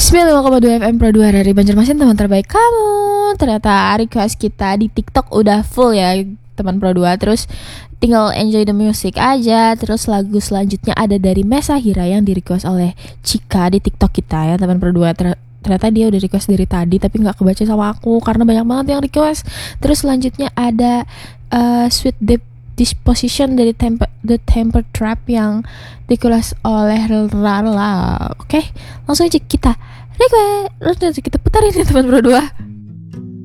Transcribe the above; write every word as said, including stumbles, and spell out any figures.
sembilan puluh lima koma dua F M Pro dua dari Banjarmasin, teman terbaik kamu. Ternyata request kita di TikTok udah full ya teman Pro dua. Terus tinggal enjoy the music aja. Terus lagu selanjutnya ada dari Mesa Hira yang di request oleh Cika di TikTok kita ya teman Pro dua. Ter- ternyata dia udah request dari tadi tapi gak kebaca sama aku karena banyak banget yang request. Terus selanjutnya ada uh, Sweet Deep Disposition dari temper, The Temper Trap yang dikelas oleh Rara. Oke, langsung aja kita request, kita putarin ya teman berdua.